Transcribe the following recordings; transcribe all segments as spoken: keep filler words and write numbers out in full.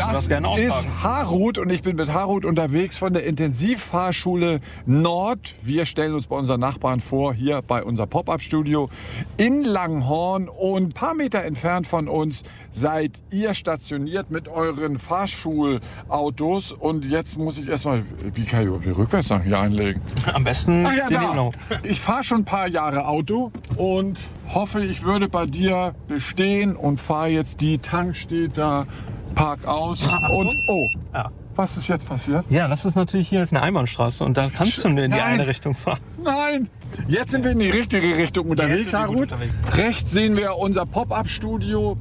das gerne ist auspacken. Harut und ich bin mit Harut unterwegs von der Intensivfahrschule Nord. Wir stellen uns bei unseren Nachbarn vor, hier bei unser Pop-Up-Studio in Langhorn. Und ein paar Meter entfernt von uns seid ihr stationiert mit euren Fahrschulautos. Und jetzt muss ich erstmal, wie kann ich überhaupt die Rückwärtssachen hier einlegen? Am besten Ach ja, den da. Hebel. Ich fahre schon ein paar Jahre Auto und hoffe, ich würde bei dir bestehen und fahre jetzt, die Tank steht da, park aus und oh, Ja. was ist jetzt passiert? Ja, das ist natürlich hier ist eine Einbahnstraße und da kannst du nur in die Nein. eine Richtung fahren. Nein, jetzt sind wir in die richtige Richtung unterwegs, sind wir gut Harut. unterwegs. Rechts sehen wir unser Pop-Up-Studio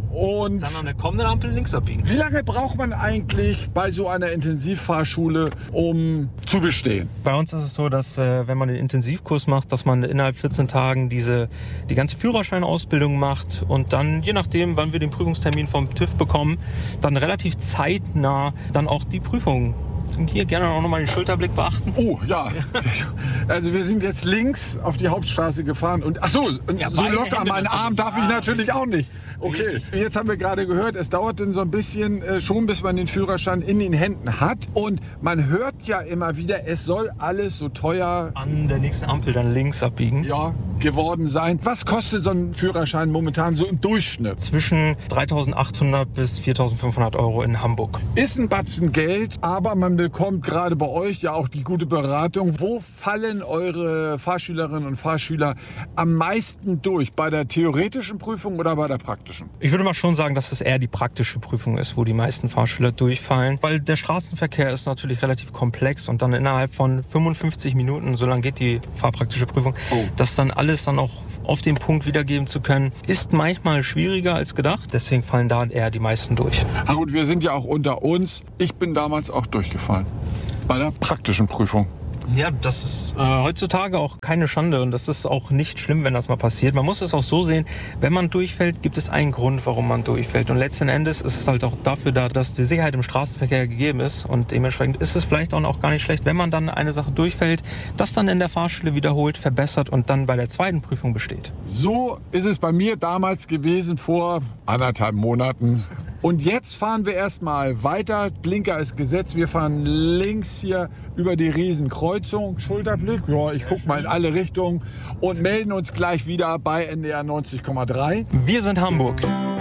und Dann an der kommenden Ampel links abbiegen. wie lange braucht man eigentlich bei so einer Intensivfahrschule, um zu bestehen? Bei uns ist es so, dass äh, wenn man den Intensivkurs macht, dass man innerhalb vierzehn Tagen diese, die ganze Führerscheinausbildung macht und dann, je nachdem, wann wir den Prüfungstermin vom TÜV bekommen, dann relativ zeitnah dann auch die Prüfung. Hier gerne auch nochmal den Schulterblick beachten. Oh ja, also wir sind jetzt links auf die Hauptstraße gefahren und ach so, Ja, so beide locker Hände meinen Arm natürlich. darf ich Ah, natürlich auch nicht. Okay, Richtig. jetzt haben wir gerade gehört, es dauert dann so ein bisschen äh, schon, bis man den Führerschein in den Händen hat. Und man hört ja immer wieder, es soll alles so teuer An der nächsten Ampel dann links abbiegen. ja, geworden sein. Was kostet so ein Führerschein momentan so im Durchschnitt? Zwischen dreitausendachthundert bis viertausendfünfhundert Euro in Hamburg. Ist ein Batzen Geld, aber man bekommt gerade bei euch ja auch die gute Beratung. Wo fallen eure Fahrschülerinnen und Fahrschüler am meisten durch? Bei der theoretischen Prüfung oder bei der praktischen? Ich würde mal schon sagen, dass es eher die praktische Prüfung ist, wo die meisten Fahrschüler durchfallen. Weil der Straßenverkehr ist natürlich relativ komplex und dann innerhalb von fünfundfünfzig Minuten, so lange geht die fahrpraktische Prüfung, Oh. das dann alles dann auch auf den Punkt wiedergeben zu können, ist manchmal schwieriger als gedacht. Deswegen fallen da eher die meisten durch. Harut, wir sind ja auch unter uns. Ich bin damals auch durchgefallen. Bei der praktischen Prüfung. Ja, das ist äh, heutzutage auch keine Schande und das ist auch nicht schlimm, wenn das mal passiert. Man muss es auch so sehen, wenn man durchfällt, gibt es einen Grund, warum man durchfällt. Und letzten Endes ist es halt auch dafür da, dass die Sicherheit im Straßenverkehr gegeben ist. Und dementsprechend ist es vielleicht auch noch gar nicht schlecht, wenn man dann eine Sache durchfällt, das dann in der Fahrschule wiederholt, verbessert und dann bei der zweiten Prüfung besteht. So ist es bei mir damals gewesen vor anderthalb Monaten. Und jetzt fahren wir erstmal weiter. Blinker ist gesetzt. Wir fahren links hier über die Riesenkreuzung. Schulterblick. Ja, ich gucke mal in alle Richtungen und melden uns gleich wieder bei N D R neunzig Komma drei. Wir sind Hamburg.